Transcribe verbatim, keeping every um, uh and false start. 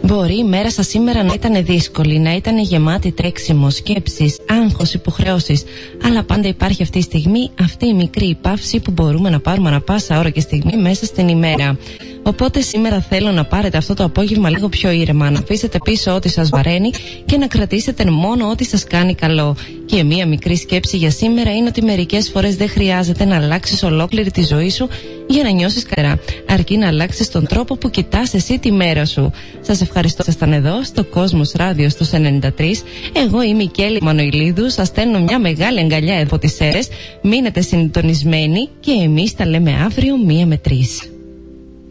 Μπορεί η μέρα σας σήμερα να ήταν δύσκολη, να ήταν γεμάτη τρέξιμο, σκέψεις, άγχος, υποχρεώσεις. Αλλά πάντα υπάρχει αυτή η στιγμή, αυτή η μικρή παύση που μπορούμε να πάρουμε ανα πάσα ώρα και στιγμή μέσα στην ημέρα. Οπότε σήμερα θέλω να πάρετε αυτό το απόγευμα λίγο πιο ήρεμα, να αφήσετε πίσω ό,τι σας βαραίνει και να κρατήσετε μόνο ό,τι σας κάνει καλό. Και μία μικρή σκέψη για σήμερα είναι ότι μερικές φορές δεν χρειάζεται να αλλάξεις ολόκληρη τη ζωή σου για να νιώσεις καλύτερα, αρκεί να αλλάξεις τον τρόπο που κοιτάς εσύ τη μέρα σου. Σας ευχαριστώ που ήσασταν εδώ στο Κόσμος Ράδιο στους ενενήντα τρία. Εγώ είμαι η Κέλλη Μανοηλίδου, σας στέλνω μια μεγάλη αγκαλιά από τις αίρες. Μείνετε συντονισμένοι και εμείς τα λέμε αύριο μία με τρεις.